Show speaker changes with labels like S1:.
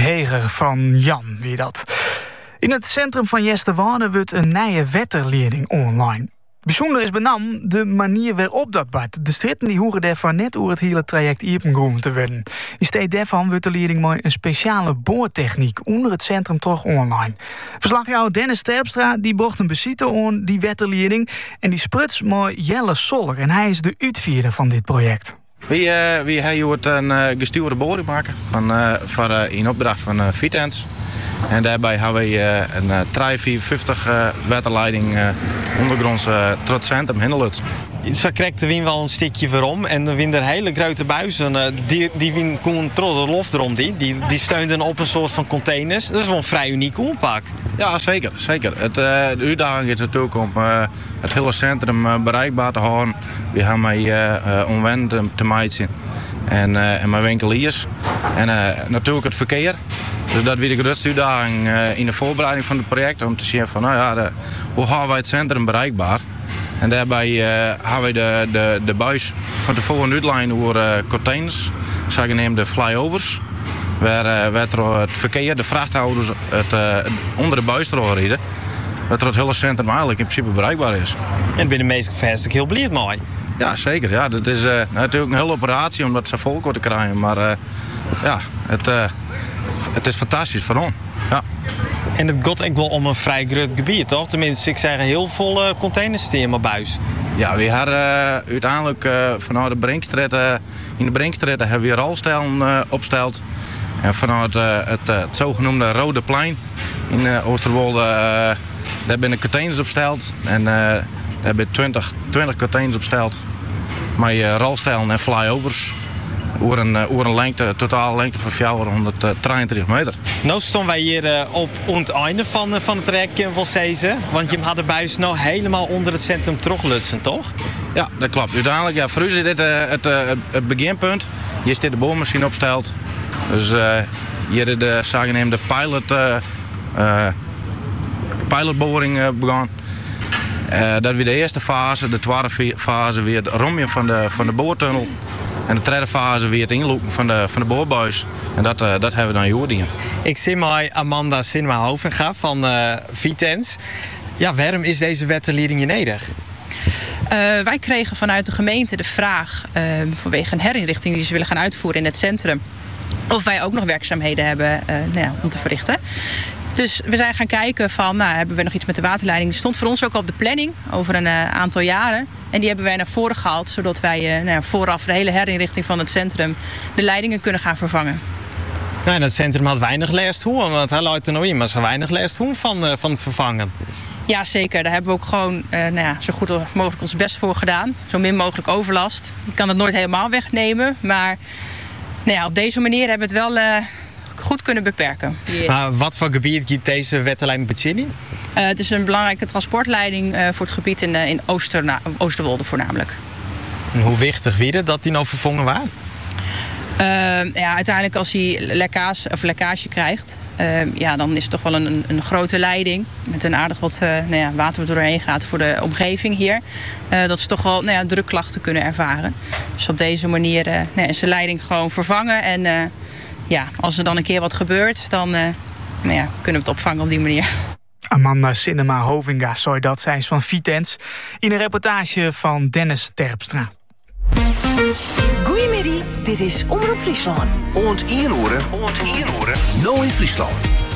S1: Heger van Jan, wie dat. In het centrum van Yesterwoude wordt een nieuwe wetterleerling online. Bijzonder is benam de manier waarop dat bad. De stritten die horen daarvan net over het hele traject iepengroen te worden. In steeds daarvan wordt de leerling mooi een speciale boortechniek onder het centrum toch online. Verslagjouwer Dennis Terpstra die bracht een bezitte aan die wetterleerling en die spruts mooi Jelle Soller en hij is de uitvoerder van dit project.
S2: We hebben een gestuurde boring maken in opdracht van Vitens. En daarbij hebben we een 354 waterleiding ondergronds tot het centrum Hinderluts.
S3: Zo krijgt de wind wel een stukje verom en de wind er hele grote buizen. Die wind komt trots de loft erom. Die steunden op een soort van containers. Dat is wel een vrij uniek oerpak.
S2: Ja, zeker. De uitdaging is natuurlijk om het hele centrum bereikbaar te houden. We hebben omwend te maken en mijn winkeliers. En natuurlijk het verkeer. Dus dat weer de grootste uitdaging in de voorbereiding van het project. Om te zien van, hoe houden wij het centrum bereikbaar. En daarbij hebben we de buis van tevoren uitlijnen over containers, zogenaamde flyovers. Waar het verkeer, de vrachthouders, onder de buis rijden. Dat het hele centrum eigenlijk in principe bereikbaar is.
S3: En binnen de meeste vestigingen heel blij mooi.
S2: Ja, zeker. Ja, dat is natuurlijk een hele operatie om dat zo vol te krijgen. Maar het is fantastisch voor ons. Ja.
S3: En het gaat ook wel om een vrij groot gebied, toch? Tenminste, ik zeg heel veel containers in mijn buis.
S2: Ja, we hebben uiteindelijk vanuit de Brinkstraat, in de Brinkstraat hebben we rolstellen opgesteld. En vanuit het zogenoemde Rode Plein in Oosterwolde, daar zijn de containers opgesteld. En daar hebben 20 containers opgesteld. Met rolstellen en flyovers. Over een lengte, totale lengte van 423 meter.
S3: Nu staan wij hier op het einde van het traject in Valsezen. Want je had de buis nou helemaal onder het centrum teruglutsen, toch?
S2: Ja, dat klopt. Uiteindelijk, voor u is dit het beginpunt. Hier is dit de boormachine opgesteld. Dus hier is de zogenaamde pilotboring begonnen. Dat weer de eerste fase, de tweede fase weer het rommen van de boortunnel. En de derde fase weer het inlopen van de boorbuis. En dat hebben we dan Jordien.
S3: Ik zie mij Amanda Sinema-Hovenga van Vitens. Ja, waarom is deze wetterleerling neder?
S4: Wij kregen vanuit de gemeente de vraag vanwege een herinrichting die ze willen gaan uitvoeren in het centrum. Of wij ook nog werkzaamheden hebben om te verrichten. Dus we zijn gaan kijken van, hebben we nog iets met de waterleiding. Die stond voor ons ook op de planning over een aantal jaren. En die hebben wij naar voren gehaald, zodat wij vooraf de hele herinrichting van het centrum de leidingen kunnen gaan vervangen.
S3: Nou, en het centrum had weinig last hoe, want hij luidt er nog in, maar ze weinig last hoe van het vervangen.
S4: Ja, zeker. Daar hebben we ook gewoon zo goed mogelijk ons best voor gedaan. Zo min mogelijk overlast. Je kan het nooit helemaal wegnemen, maar op deze manier hebben we het wel goed kunnen beperken.
S3: Maar wat voor gebied giet deze wetterleiding bediening?
S4: Het is een belangrijke transportleiding voor het gebied in Oosterwolde voornamelijk.
S3: En hoe wichtig weer dat die nou vervangen waren?
S4: Uiteindelijk als hij lekkage krijgt, dan is het toch wel een grote leiding met een aardig wat water wat doorheen gaat voor de omgeving hier. Dat ze toch wel drukklachten kunnen ervaren. Dus op deze manier is de leiding gewoon vervangen en als er dan een keer wat gebeurt, dan kunnen we het opvangen op die manier.
S1: Amanda Sinema-Hovenga zei dat, zij is van Vitens, in een reportage van Dennis Terpstra.
S5: Goedemiddag, dit is Omroep Friesland.
S6: Oont Ierhoeren, nou in Friesland.